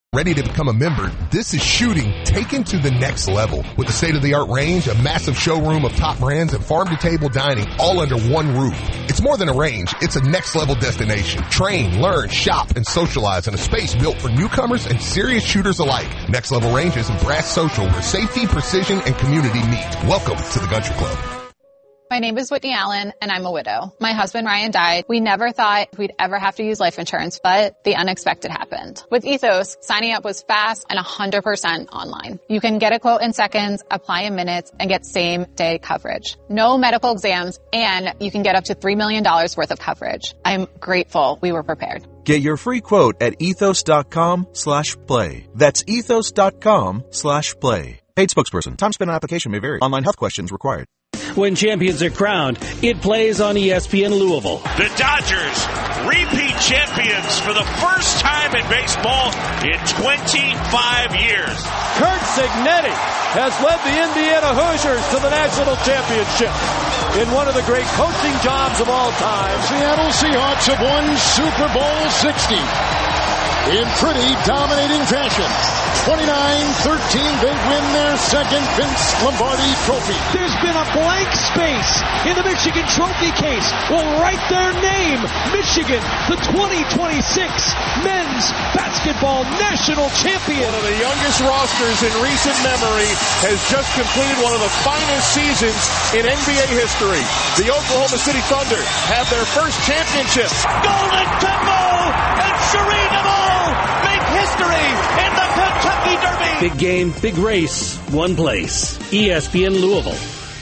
Ready to become a member? This is shooting taken to the next level. With a state-of-the-art range, a massive showroom of top brands, and farm-to-table dining all under one roof. It's more than a range. It's a next-level destination. Train, learn, shop, and socialize in a space built for newcomers and serious shooters alike. Next Level Ranges and Brass Social, where safety, precision, and community meet. Welcome to the Country Club. My name is Whitney Allen, and I'm a widow. My husband, Ryan, died. We never thought we'd ever have to use life insurance, but the unexpected happened. With Ethos, signing up was fast and 100% online. You can get a quote in seconds, apply in minutes, and get same-day coverage. No medical exams, and you can get up to $3 million worth of coverage. I'm grateful we were prepared. Get your free quote at ethos.com/play. That's ethos.com/play. Paid spokesperson. Time spent on application may vary. Online health questions required. When champions are crowned, it plays on ESPN Louisville. The Dodgers, repeat champions for the first time in baseball in 25 years. Curt Cignetti has led the Indiana Hoosiers to the national championship in one of the great coaching jobs of all time. Seattle Seahawks have won Super Bowl 60 in pretty dominating fashion. 29-13, they win their second Vince Lombardi trophy. There's been a blank space in the Michigan Trophy case. We'll write their name, Michigan, the 2026 men's basketball national champion. One of the youngest rosters in recent memory has just completed one of the finest seasons in NBA history. The Oklahoma City Thunder have their first championship. Golden Temple and Shereen Amal make history in the Kentucky Derby. Big game, big race, one place. ESPN Louisville.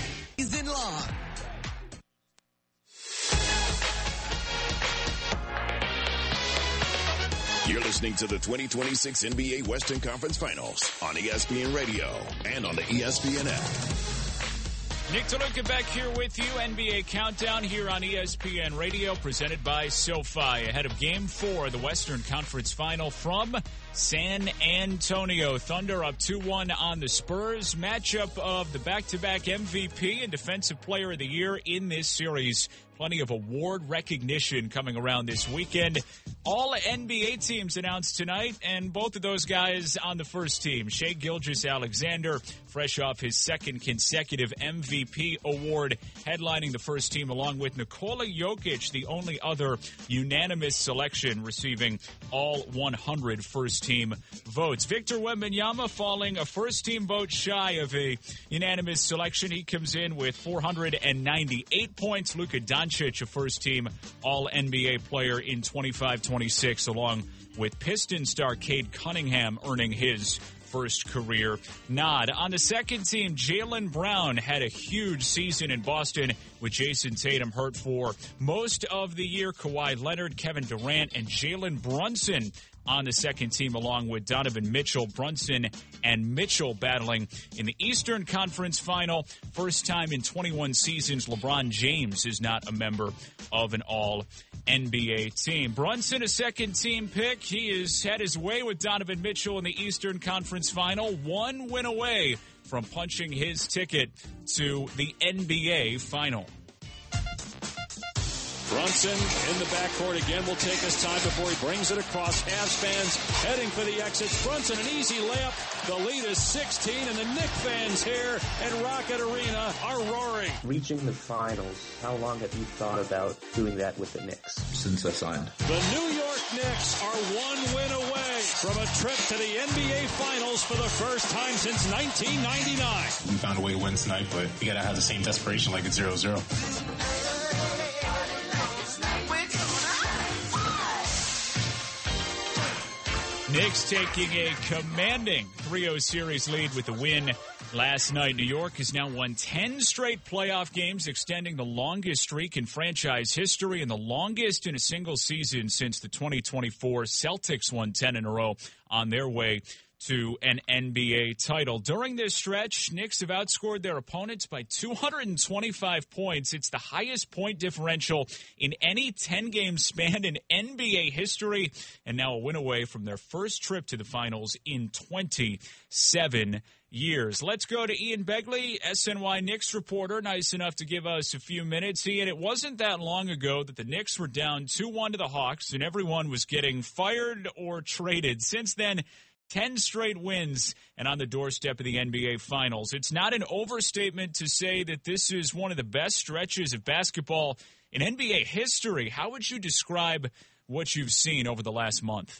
You're listening to the 2026 NBA Western Conference Finals on ESPN Radio and on the ESPN app. Nick DeLuca back here with you. NBA Countdown here on ESPN Radio, presented by SoFi. Ahead of Game 4 of the Western Conference Final from San Antonio. Thunder up 2-1 on the Spurs. Matchup of the back-to-back MVP and Defensive Player of the Year in this series. Plenty of award recognition coming around this weekend. All NBA teams announced tonight, and both of those guys on the first team. Shai Gilgeous-Alexander, fresh off his second consecutive MVP award, headlining the first team along with Nikola Jokic, the only other unanimous selection receiving all 100 first-team votes. Victor Wembanyama falling a first-team vote shy of a unanimous selection. He comes in with 498 points. Luka Doncic, a first-team All-NBA player in 25-26, along with Piston star Cade Cunningham earning his first career nod. On the second team, Jaylen Brown had a huge season in Boston with Jason Tatum hurt for most of the year. Kawhi Leonard, Kevin Durant, and Jalen Brunson on the second team, along with Donovan Mitchell. Brunson and Mitchell battling in the Eastern Conference Final. First time in 21 seasons LeBron James is not a member of an All-NBA team. Brunson, a second-team pick. He has had his way with Donovan Mitchell in the Eastern Conference Final. One win away from punching his ticket to the NBA Final. Brunson in the backcourt again will take his time before he brings it across. Avs fans heading for the exits. Brunson, an easy layup. The lead is 16, and the Knick fans here at Rocket Arena are roaring. Reaching the finals, how long have you thought about doing that with the Knicks? Since I signed. The New York Knicks are one win away from a trip to the NBA Finals for the first time since 1999. We found a way to win tonight, but we gotta have the same desperation like it's 0-0. Knicks taking a commanding 3-0 series lead with the win last night. New York has now won 10 straight playoff games, extending the longest streak in franchise history and the longest in a single season since the 2024 Celtics won 10 in a row on their way to an NBA title. During this stretch, Knicks have outscored their opponents by 225 points. It's the highest point differential in any 10-game span in NBA history, and now a win away from their first trip to the finals in 27 years. Let's go to Ian Begley, SNY Knicks reporter, nice enough to give us a few minutes. Ian, it wasn't that long ago that the Knicks were down 2-1 to the Hawks, and everyone was getting fired or traded. Since then, 10 straight wins and on the doorstep of the NBA Finals. It's not an overstatement to say that this is one of the best stretches of basketball in NBA history. How would you describe what you've seen over the last month?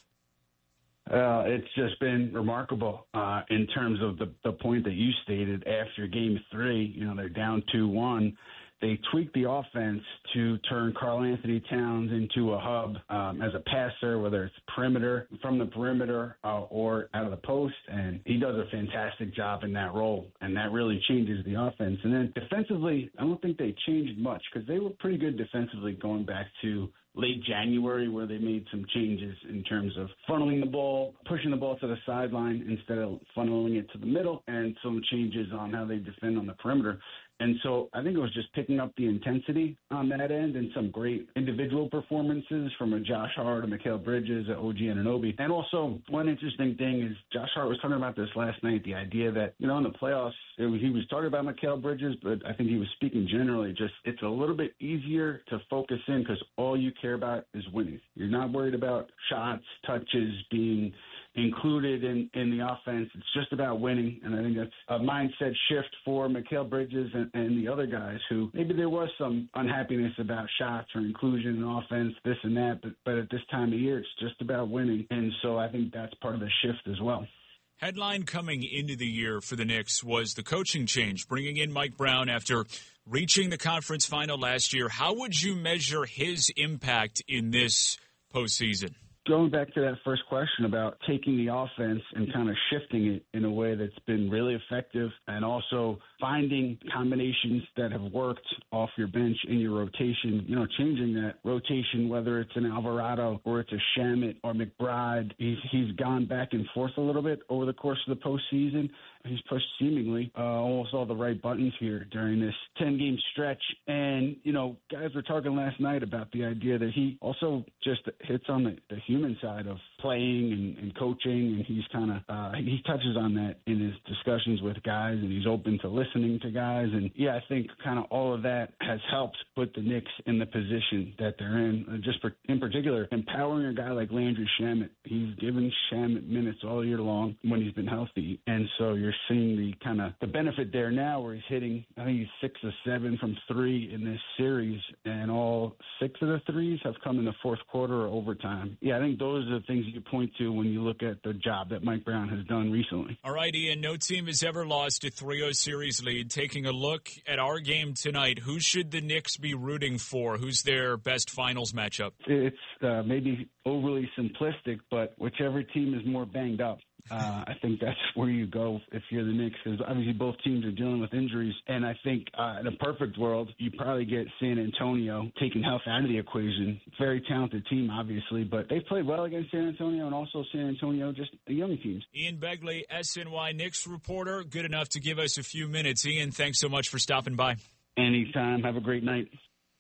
It's just been remarkable in terms of the point that you stated after Game 3. They're down 2-1. They tweaked the offense to turn Karl Anthony Towns into a hub as a passer, whether it's from the perimeter or out of the post. And he does a fantastic job in that role. And that really changes the offense. And then defensively, I don't think they changed much because they were pretty good defensively going back to late January, where they made some changes in terms of funneling the ball, pushing the ball to the sideline instead of funneling it to the middle, and some changes on how they defend on the perimeter. And so I think it was just picking up the intensity on that end and some great individual performances from a Josh Hart, a Mikal Bridges, a OG Anunoby. And also one interesting thing is Josh Hart was talking about this last night, the idea that, in the playoffs, he was talking about Mikal Bridges, but I think he was speaking generally, just it's a little bit easier to focus in because all you care about is winning. You're not worried about shots, touches being included in the offense. It's just about winning, and I think that's a mindset shift for Mikal Bridges and the other guys who maybe there was some unhappiness about shots or inclusion in offense, this and that, but at this time of year, it's just about winning, and so I think that's part of the shift as well. Headline coming into the year for the Knicks was the coaching change, bringing in Mike Brown after reaching the conference final last year. How would you measure his impact in this postseason? Going back to that first question about taking the offense and kind of shifting it in a way that's been really effective, and also finding combinations that have worked off your bench in your rotation, changing that rotation, whether it's an Alvarado or it's a Shamet or McBride. He's gone back and forth a little bit over the course of the postseason. He's pushed seemingly almost all the right buttons here during this 10-game stretch. And, guys were talking last night about the idea that he also just hits on the human side of playing and coaching, and he's kind of he touches on that in his discussions with guys, and he's open to listening to guys. And, I think kind of all of that has helped put the Knicks in the position that they're in. Just in particular, empowering a guy like Landry Shamet. He's given Shamet minutes all year long when he's been healthy, and so you're seeing the benefit there now where he's hitting, I think he's 6 of 7 from 3 in this series, and all 6 of the threes have come in the fourth quarter or overtime. I think those are the things you point to when you look at the job that Mike Brown has done recently. All right, Ian, no team has ever lost a 3-0 series lead. Taking a look at our game tonight, who should the Knicks be rooting for? Who's their best finals matchup? It's maybe overly simplistic, but whichever team is more banged up. I think that's where you go if you're the Knicks, because obviously both teams are dealing with injuries. And I think in a perfect world, you probably get San Antonio taking health out of the equation. Very talented team, obviously, but they've played well against San Antonio, and also San Antonio, just the young teams. Ian Begley, SNY Knicks reporter, good enough to give us a few minutes. Ian, thanks so much for stopping by. Anytime. Have a great night.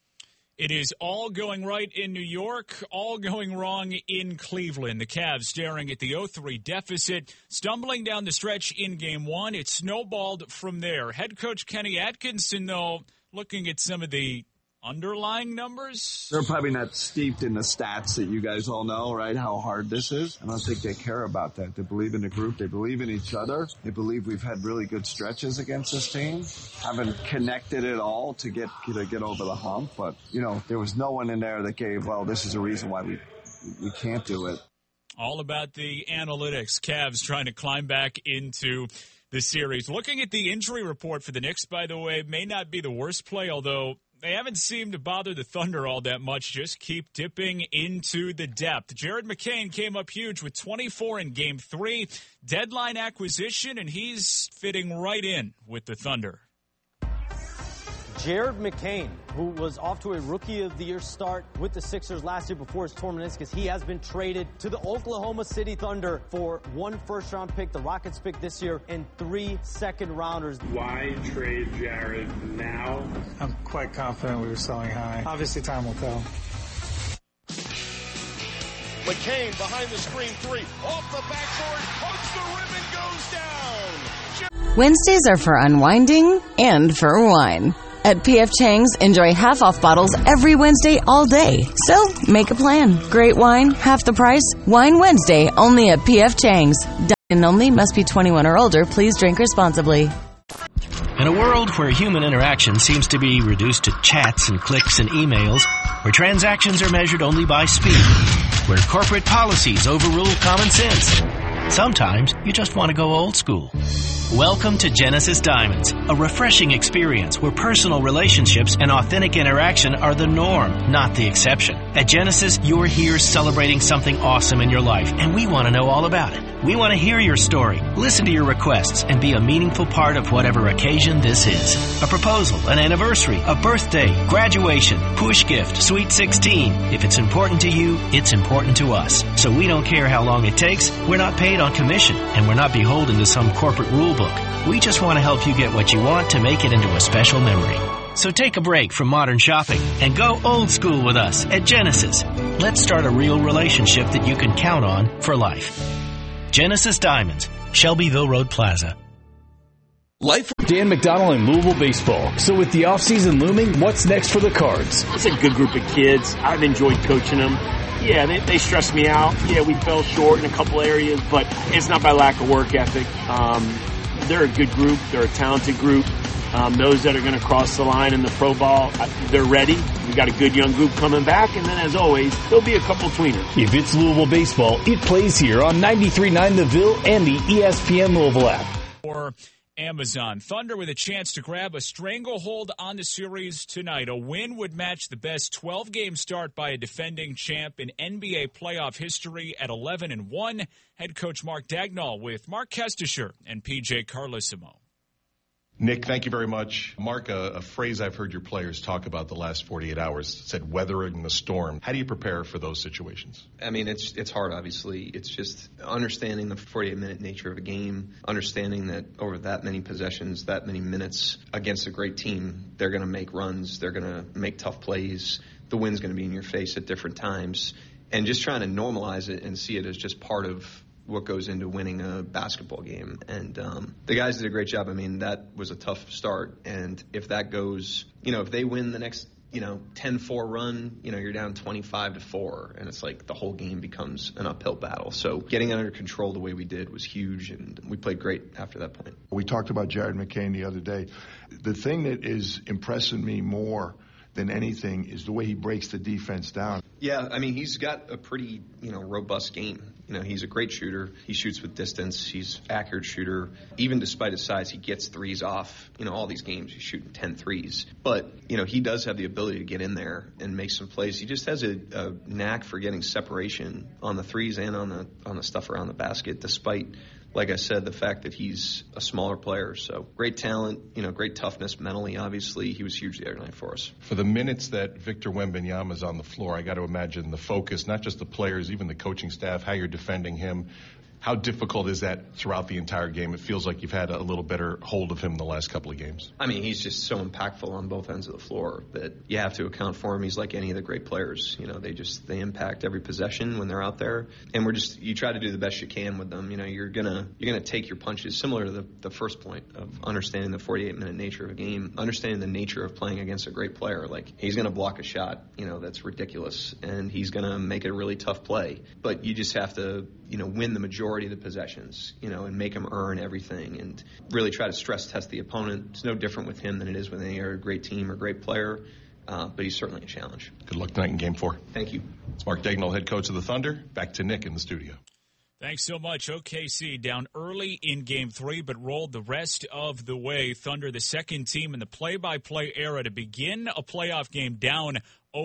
It is all going right in New York, all going wrong in Cleveland. The Cavs staring at the 0-3 deficit, stumbling down the stretch in Game 1. It snowballed from there. Head coach Kenny Atkinson, though, looking at some of the underlying numbers. They're probably not steeped in the stats that you guys all know, right, how hard this is. I don't think they care about that. They believe in the group. They believe in each other. They believe we've had really good stretches against this team. Haven't connected at all to get over the hump. But, there was no one in there that gave, well, this is a reason why we can't do it. All about the analytics. Cavs trying to climb back into the series. Looking at the injury report for the Knicks, by the way, may not be the worst play, although they haven't seemed to bother the Thunder all that much, just keep dipping into the depth. Jared McCain came up huge with 24 in Game 3, deadline acquisition, and he's fitting right in with the Thunder. Jared McCain, who was off to a Rookie of the Year start with the Sixers last year before his torn meniscus, he has been traded to the Oklahoma City Thunder for 1 first-round pick, the Rockets pick this year, and 3 second-rounders. Why trade Jared now? I'm quite confident we were selling high. Obviously, time will tell. McCain behind the screen 3, off the backboard, pokes the rim and goes down. Wednesdays are for unwinding and for wine. At P.F. Chang's, enjoy half-off bottles every Wednesday all day. So, make a plan. Great wine, half the price. Wine Wednesday, only at P.F. Chang's. Dine-in only, must be 21 or older. Please drink responsibly. In a world where human interaction seems to be reduced to chats and clicks and emails, where transactions are measured only by speed, where corporate policies overrule common sense, sometimes you just want to go old school. Welcome to Genesis Diamonds, a refreshing experience where personal relationships and authentic interaction are the norm, not the exception. At Genesis, you're here celebrating something awesome in your life, and we want to know all about it. We want to hear your story, listen to your requests, and be a meaningful part of whatever occasion this is. A proposal, an anniversary, a birthday, graduation, push gift, sweet 16. If it's important to you, it's important to us. So we don't care how long it takes. We're not paid on commission, and we're not beholden to some corporate rule book. We just want to help you get what you want to make it into a special memory. So take a break from modern shopping and go old school with us at Genesis. Let's start a real relationship that you can count on for life. Genesis Diamonds, Shelbyville Road Plaza. Dan McDonald in Louisville Baseball. So with the offseason looming, what's next for the Cards? It's a good group of kids. I've enjoyed coaching them. Yeah, they stressed me out. Yeah, we fell short in a couple areas, but it's not by lack of work ethic. They're a good group. They're a talented group. Those that are going to cross the line in the pro ball, they're ready. We got a good young group coming back, and then as always, there'll be a couple tweeners. If it's Louisville Baseball, it plays here on 93.9 The Ville and the ESPN Louisville app. Or Amazon. Thunder with a chance to grab a stranglehold on the series tonight. A win would match the best 12-game start by a defending champ in NBA playoff history at 11-1. Head coach Mark Dagnall with Mark Kestisher and PJ Carlesimo. Nick, thank you very much. Mark, a phrase I've heard your players talk about the last 48 hours said weathering the storm. How do you prepare for those situations? I mean, it's hard, obviously. It's just understanding the 48-minute nature of a game, understanding that over that many possessions, that many minutes against a great team, they're going to make runs, they're going to make tough plays. The wind's going to be in your face at different times. And just trying to normalize it and see it as just part of what goes into winning a basketball game. And the guys did a great job. I mean, that was a tough start. And if that goes, if they win the next, 10-4 run, you're down 25-4. And it's like the whole game becomes an uphill battle. So getting under control the way we did was huge. And we played great after that point. We talked about Jared McCain the other day. The thing that is impressing me more than anything is the way he breaks the defense down. Yeah, I mean, he's got a pretty, robust game. He's a great shooter. He shoots with distance. He's accurate shooter. Even despite his size, he gets threes off. All these games he's shooting 10 threes. But, he does have the ability to get in there and make some plays. He just has a knack for getting separation on the threes and on the stuff around the basket, despite, like I said, the fact that he's a smaller player. So great talent, great toughness mentally, obviously. He was huge the other night for us. For the minutes that Victor Wembanyama's on the floor, I got to imagine the focus, not just the players, even the coaching staff, how you're defending him. How difficult is that throughout the entire game? It feels like you've had a little better hold of him the last couple of games. I mean, he's just so impactful on both ends of the floor that you have to account for him. He's like any of the great players. They impact every possession when they're out there. And you try to do the best you can with them. You're gonna take your punches, similar to the first point of understanding the 48-minute nature of a game, understanding the nature of playing against a great player. Like, he's gonna block a shot, that's ridiculous, and he's gonna make it a really tough play. But you just have to, win the majority of the possessions, and make him earn everything and really try to stress test the opponent. It's no different with him than it is with any other great team or great player, but he's certainly a challenge. Good luck tonight in Game 4. Thank you. It's Mark Dagnall, head coach of the Thunder. Back to Nick in the studio. Thanks so much. OKC down early in Game 3, but rolled the rest of the way. Thunder, the second team in the play-by-play era to begin a playoff game down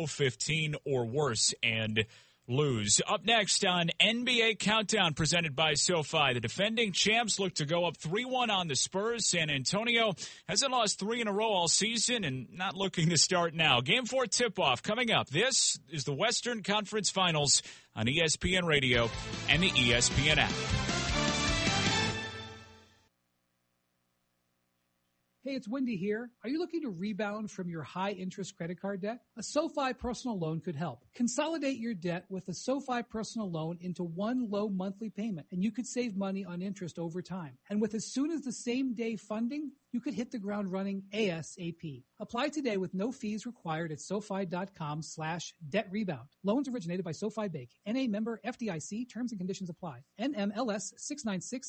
0-15 or worse and lose. Up next on NBA Countdown presented by SoFi, the defending champs look to go up 3-1 on the Spurs. San Antonio hasn't lost 3 in a row all season and not looking to start now. Game 4 tip-off coming up. This is the Western Conference Finals on ESPN Radio and the ESPN app. Hey, it's Wendy here. Are you looking to rebound from your high-interest credit card debt? A SoFi personal loan could help. Consolidate your debt with a SoFi personal loan into one low monthly payment, and you could save money on interest over time. And with as soon as the same day funding, you could hit the ground running ASAP. Apply today with no fees required at SoFi.com/debt rebound. Loans originated by SoFi Bank. NA member FDIC. Terms and conditions apply. NMLS 696